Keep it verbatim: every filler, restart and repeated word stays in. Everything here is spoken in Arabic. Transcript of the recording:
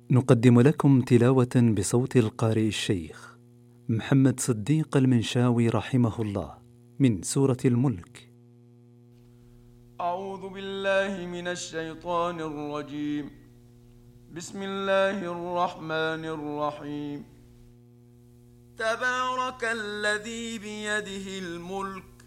نقدم لكم تلاوة بصوت القارئ الشيخ محمد صديق المنشاوي رحمه الله من سورة الملك. أعوذ بالله من الشيطان الرجيم. بسم الله الرحمن الرحيم. تبارك الذي بيده الملك